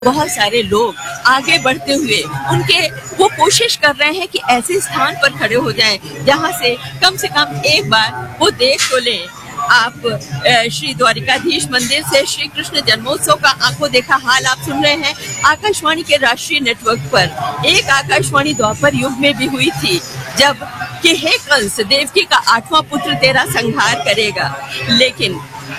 बहुत सारे लोग आगे बढ़ते हुए वो कोशिश कर रहे हैं कि ऐसे स्थान पर खड़े हो जाएं जहां से कम एक बार वो देख तो लें। आप श्री द्वारिकाधीश मंदिर से श्री कृष्ण जन्मोत्सव का आंखों देखा हाल आप सुन रहे हैं आकाशवाणी के राष्ट्रीय नेटवर्क पर। एक आकाशवाणी द्वापर युग में भी हुई थी जब कि हे कंस, देवकी का 8वां पुत्र तेरा संहार करेगा, लेकिन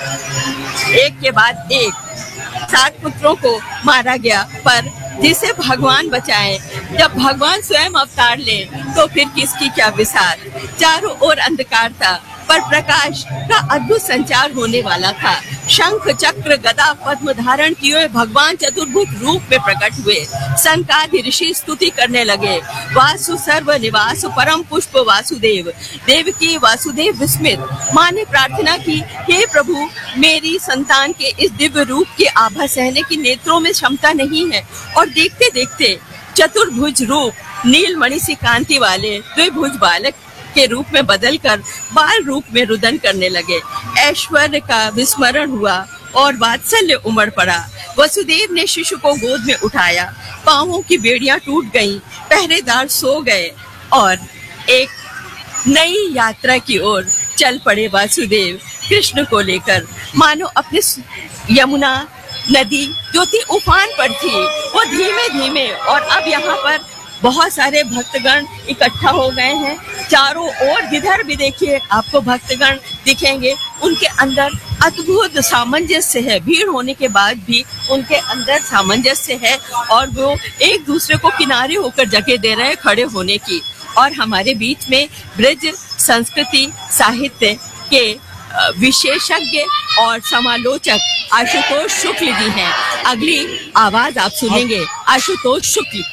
एक के बाद एक 60 पुत्रों को मारा गया, पर जिसे भगवान बचाए। जब भगवान स्वयं अवतार ले तो फिर किसकी क्या विसार। चारों ओर अंधकार था पर प्रकाश का अद्भुत संचार होने वाला था। शंख चक्र गदा पद्म धारण किए भगवान चतुर्भुज रूप में प्रकट हुए। संकादि ऋषि स्तुति करने लगे। वासु सर्व निवास परम पुष्प वासुदेव। देवकी वासुदेव विस्मित। माँ ने प्रार्थना की, हे प्रभु, मेरी संतान के इस दिव्य रूप की आभा सहने की नेत्रों में क्षमता नहीं है। और देखते देखते चतुर्भुज रूप नीलमणि सी कांति वाले द्विभुज बालक के रूप में बदलकर बाल रूप में रुदन करने लगे। ऐश्वर्य का विस्मरण हुआ और वात्सल्य उमड़ पड़ा। वसुदेव ने शिशु को गोद में उठाया। पांवों की बेड़ियां टूट गईं, पहरेदार सो गए और एक नई यात्रा की ओर चल पड़े वासुदेव कृष्ण को लेकर। मानो अपने यमुना नदी जो थी उफान पर थी, वो धीमे धीमे, और अब यहाँ पर बहुत सारे भक्तगण इकट्ठा हो गए हैं। चारों ओर जिधर भी देखिए आपको भक्तगण दिखेंगे। उनके अंदर अद्भुत सामंजस्य है। भीड़ होने के बाद भी उनके अंदर सामंजस्य है और वो एक दूसरे को किनारे होकर जगह दे रहे हैं खड़े होने की। और हमारे बीच में ब्रज संस्कृति साहित्य के विशेषज्ञ और समालोचक आशुतोष शुक्ल जी हैं। अगली आवाज आप सुनेंगे आशुतोष शुक्ल।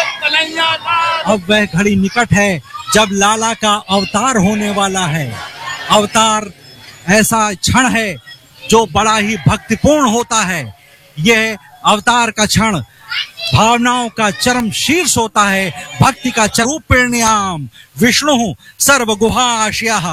अब वह घड़ी निकट है जब लाला का अवतार होने वाला है। अवतार ऐसा क्षण है जो बड़ा ही भक्तिपूर्ण होता है। यह अवतार का क्षण भावनाओं का चरम शीर्ष होता है। भक्ति का चरूपिण्याम विष्णु सर्वगुहाशयः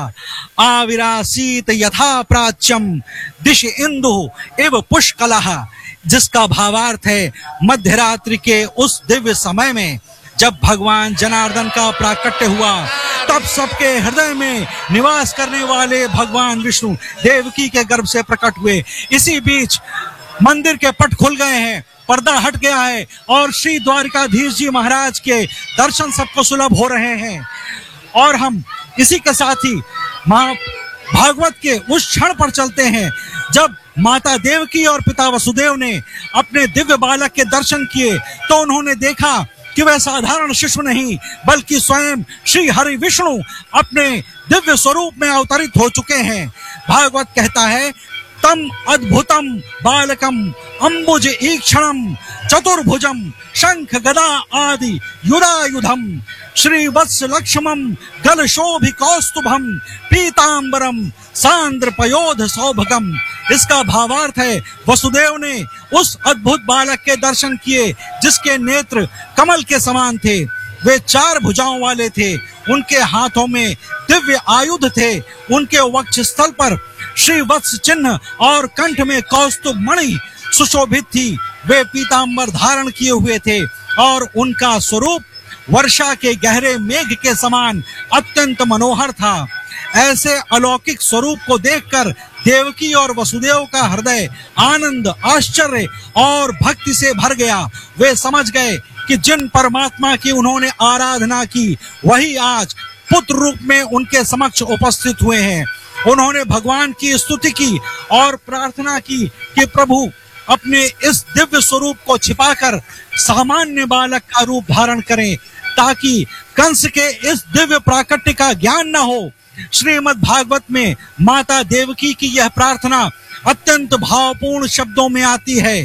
आविरासीत यथा प्राच्यम दिश इंदु एव पुष्कलः, जिसका भावार्थ है मध्यरात्रि के उस दिव्य समय में जब भगवान जनार्दन का प्राकट्य हुआ, तब सबके हृदय में निवास करने वाले भगवान विष्णु देवकी के गर्भ से प्रकट हुए। इसी बीच मंदिर के पट खुल गए हैं, पर्दा हट गया है और श्री द्वारिकाधीश जी महाराज के दर्शन सबको सुलभ हो रहे हैं। और हम इसी के साथ ही मां भागवत के उस क्षण पर चलते हैं जब माता देवकी और पिता वसुदेव ने अपने दिव्य बालक के दर्शन किए तो उन्होंने देखा कि वह साधारण शिशु नहीं बल्कि स्वयं श्री हरि विष्णु अपने दिव्य स्वरूप में अवतरित हो चुके हैं। भागवत कहता है, तम अद्भुतम बालकम अंबुज ईक्षणम चतुर्भुजम शंख गदा आदि युधायुधम श्री वत्स लक्ष्मम गल शोभि कौस्तुभम पीतांबरम सांद्र पयोध सौभगम। इसका भावार्थ है, वसुदेव ने उस अद्भुत बालक के दर्शन किए जिसके नेत्र कमल के समान थे। वे 4 भुजाओं वाले थे, उनके हाथों में दिव्य आयुध थे, उनके वक्षस्थल पर श्री वत्स चिन्ह और कंठ में कौस्तुभ मणि सुशोभित थी। वे पीतांबर धारण किए हुए थे और उनका स्वरूप वर्षा के गहरे मेघ के समान अत्यंत मनोहर था। ऐसे अलौकिक स्वरूप को देखकर देवकी और वसुदेव का हृदय आनंद, आश्चर्य और भक्ति से भर गया। वे समझ गए कि जिन परमात्मा की उन्होंने आराधना की वही आज पुत्र रूप में उनके समक्ष उपस्थित हुए हैं। उन्होंने भगवान की स्तुति की और प्रार्थना की कि प्रभु अपने इस दिव्य स्वरूप को छिपाकर सामान्य बालक का रूप धारण करें ताकि कंस के इस दिव्य प्राकट्य का ज्ञान न हो। श्रीमद् भागवत में माता देवकी की यह प्रार्थना अत्यंत भावपूर्ण शब्दों में आती है।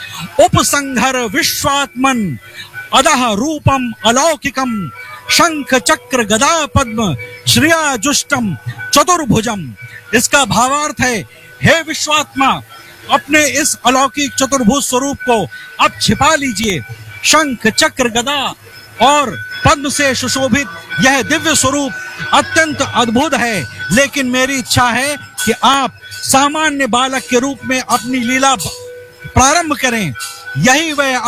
उपसंहर विश्वात्मन अदह रूपम अलौकिकम शंख चक्र गदा पद्म श्रिया जुष्टम चतुर्भुजम। इसका भावार्थ है, हे विश्वात्मा, अपने इस अलौकिक चतुर्भुज स्वरूप को अब छिपा लीजिए। शंख चक्र गदा और पद्म से सुशोभित यह दिव्य स्वरूप अत्यंत अद्भुत है, लेकिन मेरी इच्छा है कि आप सामान्य बालक के रूप में अपनी लीला प्रारंभ करें यही वह